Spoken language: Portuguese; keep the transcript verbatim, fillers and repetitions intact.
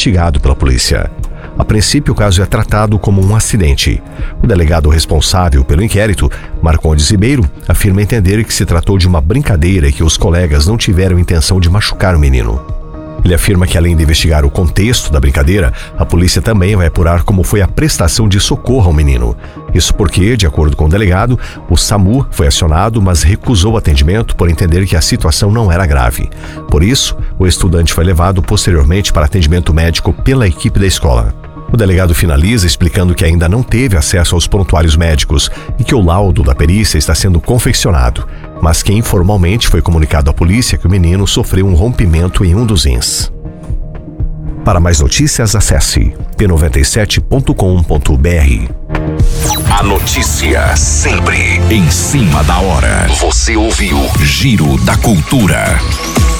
investigado pela polícia. A princípio, o caso é tratado como um acidente. O delegado responsável pelo inquérito, Marcondes Ribeiro, afirma entender que se tratou de uma brincadeira e que os colegas não tiveram intenção de machucar o menino. Ele afirma que, além de investigar o contexto da brincadeira, a polícia também vai apurar como foi a prestação de socorro ao menino. Isso porque, de acordo com o delegado, o SAMU foi acionado, mas recusou o atendimento por entender que a situação não era grave. Por isso, o estudante foi levado posteriormente para atendimento médico pela equipe da escola. O delegado finaliza explicando que ainda não teve acesso aos prontuários médicos e que o laudo da perícia está sendo confeccionado, mas que informalmente foi comunicado à polícia que o menino sofreu um rompimento em um dos rins. Para mais notícias, acesse p noventa e sete ponto com ponto b r. A notícia sempre em cima da hora. Você ouviu Giro da Cultura.